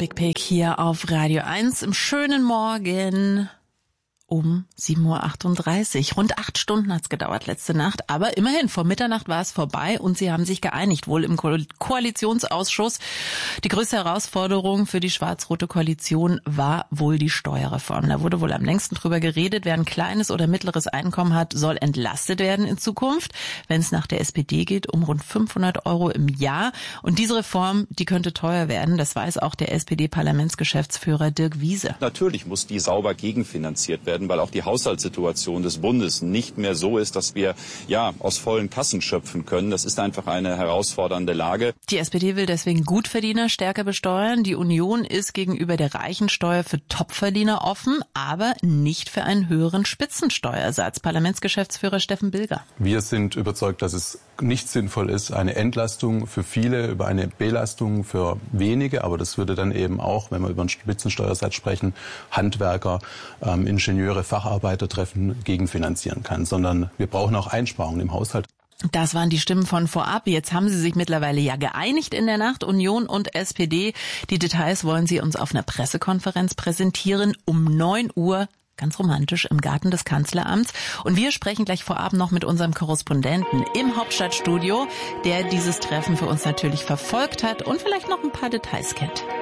Big Pig hier auf Radio 1 im schönen Morgen um 7.38 Uhr. Rund 8 Stunden hat's gedauert letzte Nacht, aber immerhin, vor Mitternacht war es vorbei und sie haben sich geeinigt, wohl im Koalitionsausschuss. Die größte Herausforderung für die schwarz-rote Koalition war wohl die Steuerreform. Da wurde wohl am längsten drüber geredet, wer ein kleines oder mittleres Einkommen hat, soll entlastet werden in Zukunft. Wenn es nach der SPD geht, um rund 500 Euro im Jahr. Und diese Reform, die könnte teuer werden, das weiß auch der SPD-Parlamentsgeschäftsführer Dirk Wiese. Natürlich muss die sauber gegenfinanziert werden, weil auch die Haushaltssituation des Bundes nicht mehr so ist, dass wir aus vollen Kassen schöpfen können. Das ist einfach eine herausfordernde Lage. Die SPD will deswegen Gutverdiener stärker besteuern. Die Union ist gegenüber der Reichensteuer für Topverdiener offen, aber nicht für einen höheren Spitzensteuersatz. Parlamentsgeschäftsführer Steffen Bilger. Wir sind überzeugt, dass es nicht sinnvoll ist, eine Entlastung für viele über eine Belastung für wenige. Aber das würde dann eben auch, wenn wir über einen Spitzensteuersatz sprechen, Handwerker, Ingenieure, Facharbeiter treffen, gegenfinanzieren kann. Sondern wir brauchen auch Einsparungen im Haushalt. Das waren die Stimmen von vorab. Jetzt haben sie sich mittlerweile ja geeinigt in der Nacht, Union und SPD. Die Details wollen sie uns auf einer Pressekonferenz präsentieren um 9 Uhr. Ganz romantisch im Garten des Kanzleramts. Und wir sprechen gleich vorab noch mit unserem Korrespondenten im Hauptstadtstudio, der dieses Treffen für uns natürlich verfolgt hat und vielleicht noch ein paar Details kennt.